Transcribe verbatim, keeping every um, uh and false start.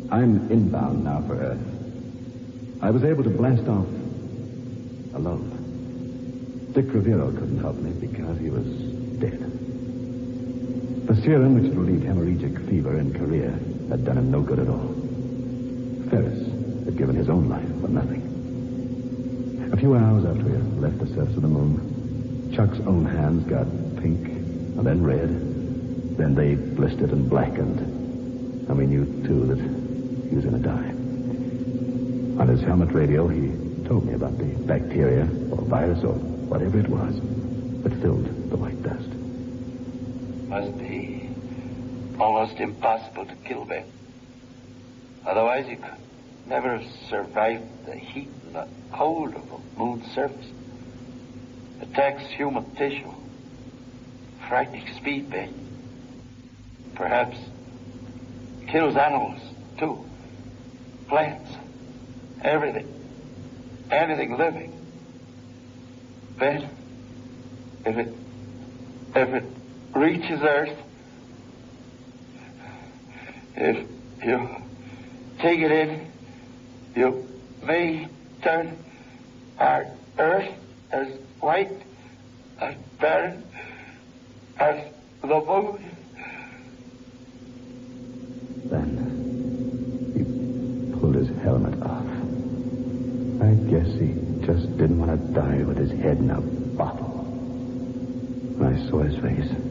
I'm inbound now for Earth. I was able to blast off alone. Dick Rivero couldn't help me because he was dead. The serum which had relieved hemorrhagic fever in Korea had done him no good at all. Ferris had given his own life for nothing. A few hours after we had left the surface of the moon, Chuck's own hands got pink and then red. Then they blistered and blackened. And we knew, too, that he was going to die. On his helmet radio, he told me about the bacteria or virus or whatever it was that filled the white dust. Must be almost impossible to kill Ben. Otherwise, he could never have survived the heat and the cold of a moon's surface. Attacks human tissue. Frightening speed, Ben. Perhaps kills animals, too. Plants. Everything. Anything living. Ben, if it... if it reaches Earth, if you take it in, you may turn our Earth as white, as barren, as the moon. Then he pulled his helmet off. I guess he just didn't want to die with his head in a bottle. When I saw his face,